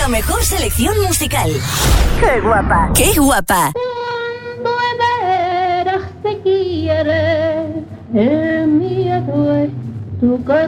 La mejor selección musical. ¡Qué guapa! ¡Qué guapa! Cuando de veras te quiere, el miedo es tu corazón.